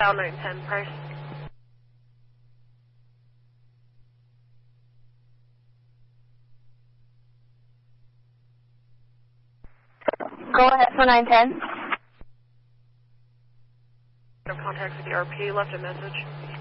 Dial 910, Price. Go ahead for 910. Contact with the RP, left a message.